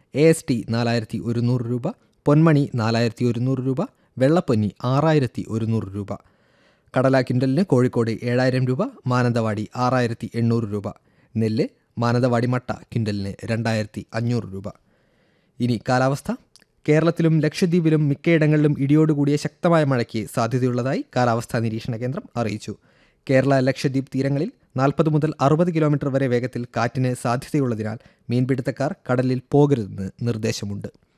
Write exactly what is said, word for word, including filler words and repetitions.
A S T നാലായിരത്തി ഒരുന്നൂറ് രൂപ, പൊന്മണി നാലായിരത്തി ഒരുന്നൂറ് രൂപ, വെള്ളപ്പൊന്നി ആറായിരത്തി ഒരുന്നൂറ് രൂപ. കടല ക്വിൻ്റലിന് കോഴിക്കോട് ഏഴായിരം രൂപ, മാനന്തവാടി ആറായിരത്തി എണ്ണൂറ് രൂപ. നെല്ല് മാനന്തവാടി മട്ട ക്വിൻ്റലിന് രണ്ടായിരത്തി അഞ്ഞൂറ് രൂപ. ഇനി കാലാവസ്ഥ. കേരളത്തിലും ലക്ഷദ്വീപിലും മിക്കയിടങ്ങളിലും ഇടിയോടുകൂടിയ ശക്തമായ മഴയ്ക്ക് സാധ്യതയുള്ളതായി കാലാവസ്ഥാ നിരീക്ഷണ കേന്ദ്രം അറിയിച്ചു. കേരള ലക്ഷദ്വീപ് തീരങ്ങളിൽ നാൽപ്പത് മുതൽ അറുപത് കിലോമീറ്റർ വരെ വേഗത്തിൽ കാറ്റിന് സാധ്യതയുള്ളതിനാൽ മീൻപിടുത്തക്കാർ കടലിൽ പോകരുതെന്ന് നിർദ്ദേശമുണ്ട്.